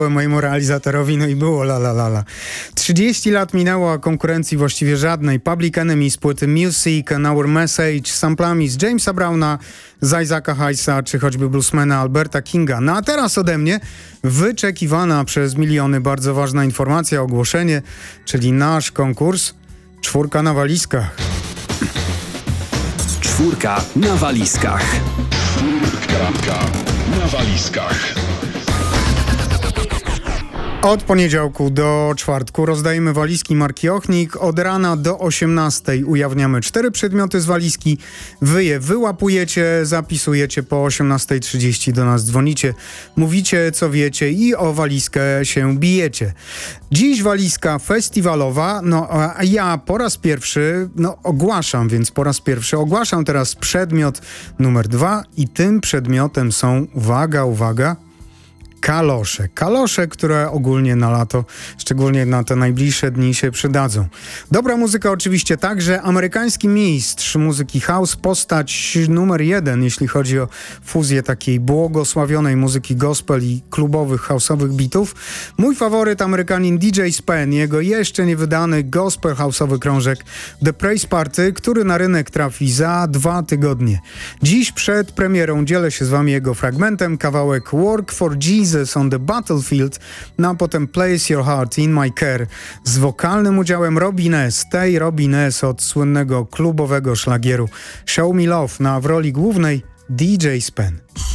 mojemu realizatorowi, no i było la la la la. 30 lat minęło, a konkurencji właściwie żadnej. Public Enemy z płyty Music and Our Message, samplami z Jamesa Browna, z Isaaca Hayesa, czy choćby bluesmana Alberta Kinga. No a teraz ode mnie wyczekiwana przez miliony bardzo ważna informacja, ogłoszenie, czyli nasz konkurs Czwórka na walizkach. Czwórka na walizkach. Czwórka na walizkach. Od poniedziałku do czwartku rozdajemy walizki marki Ochnik. Od rana do 18 ujawniamy 4 przedmioty z walizki. Wy je wyłapujecie, zapisujecie, po 18:30 do nas dzwonicie, mówicie co wiecie i o walizkę się bijecie. Dziś walizka festiwalowa, no a ja po raz pierwszy, ogłaszam teraz przedmiot numer 2 i tym przedmiotem są, uwaga, kalosze. Kalosze, które ogólnie na lato, szczególnie na te najbliższe dni się przydadzą. Dobra muzyka oczywiście także. Amerykański mistrz muzyki house, postać numer 1, jeśli chodzi o fuzję takiej błogosławionej muzyki gospel i klubowych, house'owych bitów. Mój faworyt, Amerykanin DJ Spen, jego jeszcze niewydany gospel house'owy krążek The Praise Party, który na rynek trafi za 2 tygodnie. Dziś przed premierą dzielę się z wami jego fragmentem, kawałek Work for Jesus on the Battlefield, a potem Place Your Heart in My Care z wokalnym udziałem Robin S. Tej Robin S. od słynnego klubowego szlagieru Show Me Love, w roli głównej DJ Spen.